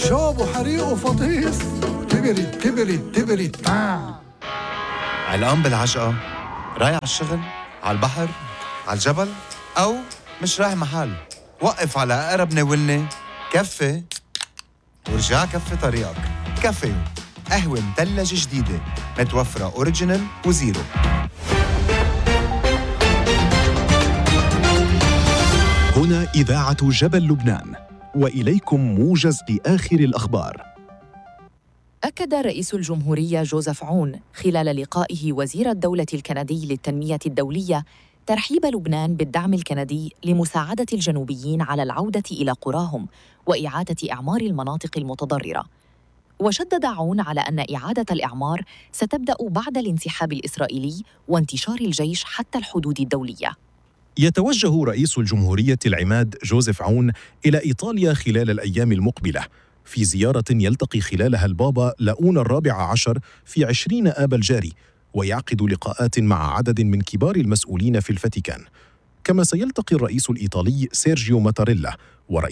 جابوا حريق وفطيس، تبرد تبرد تبرد علقان بالعشقة، رايح على الشغل، على البحر، على الجبل، أو مش رايح محل. وقف على أقرب ناولني كفي ورجع كفي طريقك. كافيو، قهوة مثلجة جديدة متوفرة أوريجينال وزيرو. هنا إذاعة جبل لبنان، وإليكم موجز لآخر الأخبار. أكد رئيس الجمهورية جوزيف عون خلال لقائه وزير الدولة الكندي للتنمية الدولية ترحيب لبنان بالدعم الكندي لمساعدة الجنوبيين على العودة إلى قراهم وإعادة إعمار المناطق المتضررة. وشدد عون على أن إعادة الإعمار ستبدأ بعد الانسحاب الإسرائيلي وانتشار الجيش حتى الحدود الدولية. يتوجه رئيس الجمهورية العماد جوزيف عون إلى إيطاليا خلال الأيام المقبلة، في زيارة يلتقي خلالها البابا لاؤون الرابع عشر في 20 آب الجاري، ويعقد لقاءات مع عدد من كبار المسؤولين في الفاتيكان. كما سيلتقي الرئيس الإيطالي سيرجيو ماتاريلا